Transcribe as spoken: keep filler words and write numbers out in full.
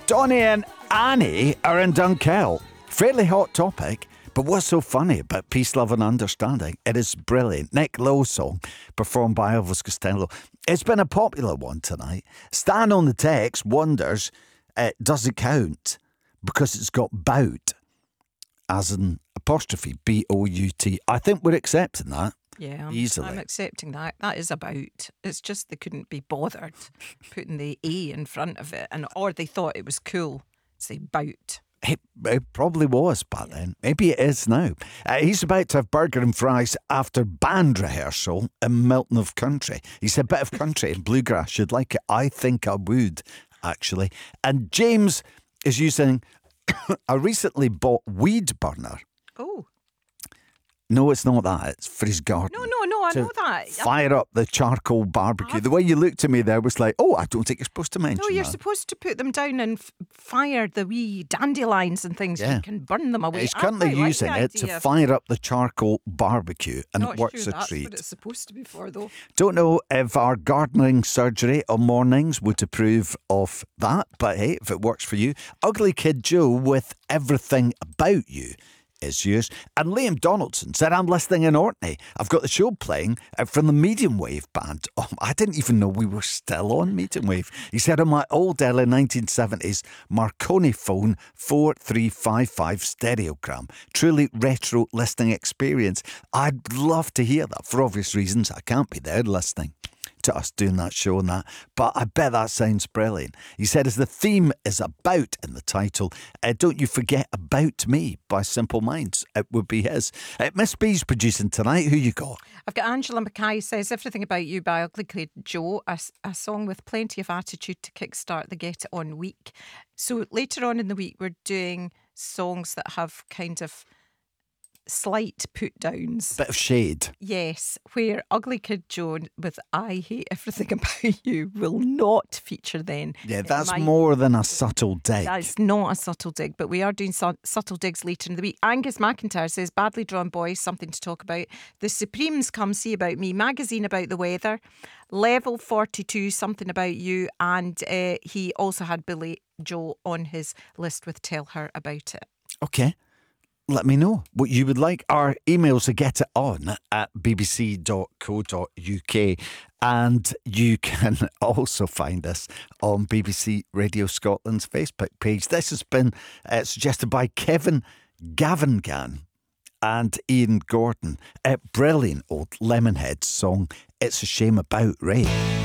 Donnie and Annie are in Dunkeld. Fairly hot topic, but what's so funny about peace, love and understanding? It is brilliant. Nick Lowe's song, performed by Elvis Costello. It's been a popular one tonight. Stan on the text wonders, uh, does it count? Because it's got bout, as in apostrophe, B O U T. I think we're accepting that. Yeah, I'm, easily. I'm accepting that. That is about. It's just they couldn't be bothered putting the A in front of it, and or they thought it was cool. Say bout. It, it probably was back yeah. then. Maybe it is now. Uh, he's about to have burger and fries after band rehearsal in Milton of Country. He said, bit of country and bluegrass. You'd like it? I think I would, actually. And James is using a recently bought weed burner. Oh. No, it's not that. It's for his garden. No, no, no, I know that. Fire up the charcoal barbecue. I've... The way you looked at me there was like, oh, I don't think you're supposed to mention No, you're that. supposed to put them down and f- fire the wee dandelions and things. Yeah. You can burn them away. He's currently like using it to of... fire up the charcoal barbecue, and Not it works sure a that's treat. That's what it's supposed to be for, though. Don't know if our gardening surgery on mornings would approve of that, but hey, if it works for you. Ugly Kid Joe with Everything About You is yours. And Liam Donaldson said, I'm listening in Orkney. I've got the show playing uh, from the Medium Wave band. Oh, I didn't even know we were still on Medium Wave. He said, on my old early nineteen seventies Marconi phone four three five five stereogram. Truly retro listening experience. I'd love to hear that. For obvious reasons, I can't be there listening to us doing that show and that, but I bet that sounds brilliant. He said, as the theme is about in the title, uh, don't you forget About Me by Simple Minds. It would be his. Uh, Miss B's producing tonight. Who you got? I've got Angela Mackay says Everything About You by Ugly Kid Joe, a, a song with plenty of attitude to kickstart the Get It On week. So later on in the week, we're doing songs that have kind of slight put downs. Bit of shade. Yes, where Ugly Kid Joe with I Hate Everything About You will not feature then. Yeah, that's might, more than a subtle dig. That's not a subtle dig, but we are doing su- subtle digs later in the week. Angus McIntyre says, Badly Drawn Boys, something to talk about. The Supremes, Come See About Me, magazine about the weather. Level forty-two, something about you. And uh, he also had Billy Joel on his list with Tell Her About It. Okay. Let me know what you would like. Our emails are get it on at b b c dot co dot u k, and you can also find us on B B C Radio Scotland's Facebook page. This has been uh, suggested by Kevin Gavingan and Ian Gordon. A brilliant old Lemonhead song, It's a Shame About Ray.